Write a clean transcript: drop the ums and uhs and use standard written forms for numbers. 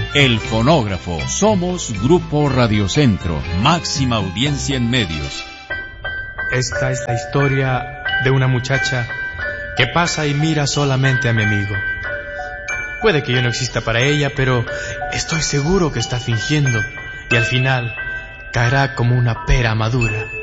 El Fonógrafo. Somos Grupo Radiocentro. Máxima audiencia en medios. Esta es la historia de una muchacha que pasa y mira solamente a mi amigo. Puede que yo no exista para ella, pero estoy seguro que está fingiendo y al final caerá como una pera madura.